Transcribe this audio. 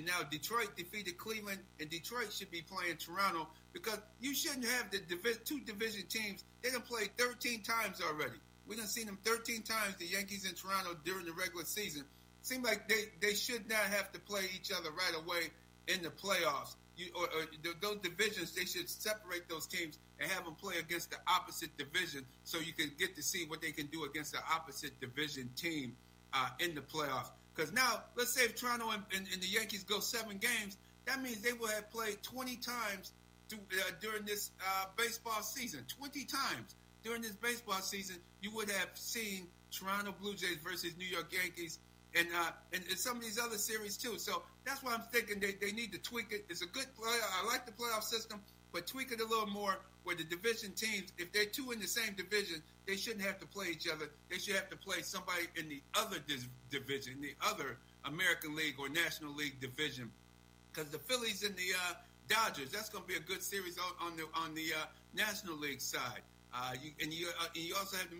and now Detroit defeated Cleveland, and Detroit should be playing Toronto because you shouldn't have the two division teams. They done played 13 times already. We done seen them 13 times, the Yankees and Toronto, during the regular season. Seems like they should not have to play each other right away in the playoffs. Those divisions, they should separate those teams and have them play against the opposite division so you can get to see what they can do against the opposite division team in the playoffs. Because now, let's say if Toronto and the Yankees go 7 games, that means they will have played 20 times during this baseball season. 20 times during this baseball season, you would have seen Toronto Blue Jays versus New York Yankees and some of these other series too. So that's why I'm thinking they need to tweak it. It's a good play. I like the playoff system, but tweak it a little more where the division teams, if they're two in the same division, they shouldn't have to play each other. They should have to play somebody in the other division, the other American League or National League division. Because the Phillies and the Dodgers, that's going to be a good series on the National League side. You also have the